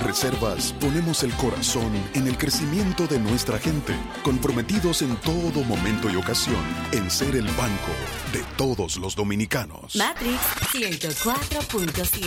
Banreservas ponemos el corazón en el crecimiento de nuestra gente, comprometidos en todo momento y ocasión en ser el banco de todos los dominicanos. Matrix 104.7.